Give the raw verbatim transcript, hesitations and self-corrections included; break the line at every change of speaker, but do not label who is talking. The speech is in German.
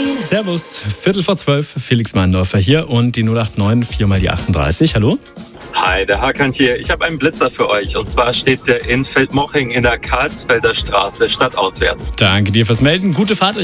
Servus, Viertel vor zwölf, Felix Meindorfer hier und die null acht neun vier mal die achtunddreißig. Hallo?
Hi, der Hakan hier. Ich habe einen Blitzer für euch. Und zwar steht der in Feldmoching in der Karlsfelder Straße, stadtauswärts.
Danke dir fürs Melden. Gute Fahrt.